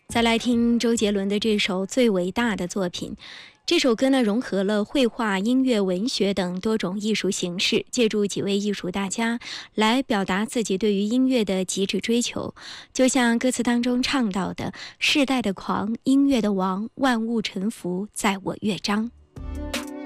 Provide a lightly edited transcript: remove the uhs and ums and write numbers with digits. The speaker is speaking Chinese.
再来听周杰伦的这首最伟大的作品。这首歌呢，融合了绘画、音乐、文学等多种艺术形式，借助几位艺术大家来表达自己对于音乐的极致追求。就像歌词当中唱到的：世代的狂，音乐的王，万物臣服在我乐章。